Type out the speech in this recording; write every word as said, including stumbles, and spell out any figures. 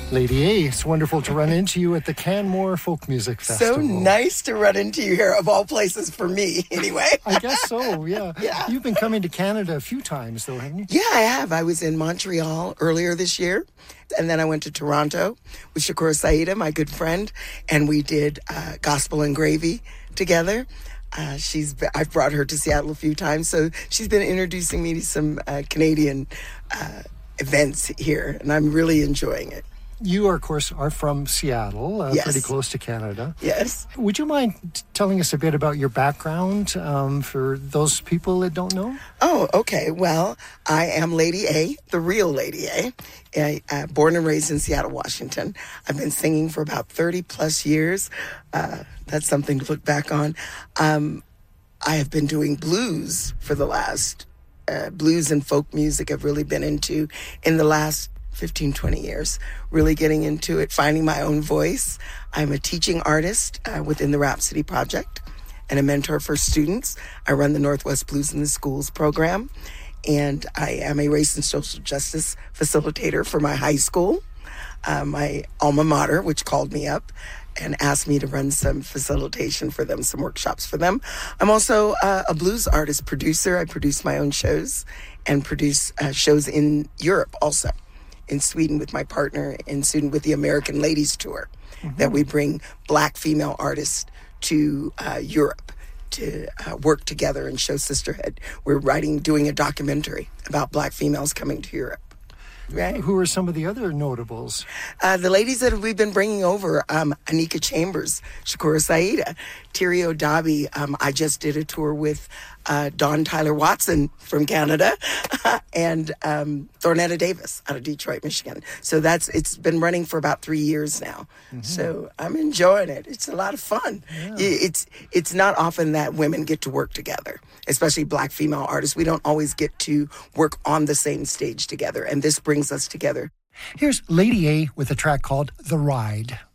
Lady A, it's wonderful to run into you at the Canmore Folk Music Festival. So nice to run into you here, of all places for me, anyway. I guess so, yeah. Yeah. You've been coming to Canada a few times, though, haven't you? Yeah, I have. I was in Montreal earlier this year, and then I went to Toronto with Shakur Saida, my good friend, and we did uh, Gospel and Gravy together. Uh, she's I've brought her to Seattle a few times, so she's been introducing me to some uh, Canadian uh, events here, and I'm really enjoying it. You, are, of course, are from Seattle, uh, Yes. pretty close to Canada. Yes. Would you mind t- telling us a bit about your background um, for those people that don't know? Oh, okay. Well, I am Lady A, the real Lady A, I, uh, born and raised in Seattle, Washington. I've been singing for about thirty plus years. Uh, that's something to look back on. Um, I have been doing blues for the last, uh, blues and folk music I've really been into in the last fifteen, twenty years, really getting into it, finding my own voice. I'm a teaching artist uh, within the Rhapsody Project and a mentor for students. I run the Northwest Blues in the Schools program, and I am a race and social justice facilitator for my high school, uh, my alma mater, which called me up and asked me to run some facilitation for them, some workshops for them. I'm also uh, a blues artist producer. I produce my own shows and produce uh, shows in Europe also. In Sweden with my partner, in Sweden with the American Ladies Tour, mm-hmm. that we bring Black female artists to uh, Europe to uh, work together and show sisterhood. We're writing, doing a documentary about Black females coming to Europe. Right. Who are some of the other notables? Uh, the ladies that we've been bringing over, um, Anika Chambers, Shakur Saida, Terry O'Dabi. Um, I just did a tour with uh, Dawn Tyler Watson from Canada and um, Thornetta Davis out of Detroit, Michigan. So that's it's been running for about three years now. Mm-hmm. So I'm enjoying it. It's a lot of fun. Yeah. It's it's not often that women get to work together, especially Black female artists. We don't always get to work on the same stage together, and this brings us together. Here's Lady A with a track called The Ride.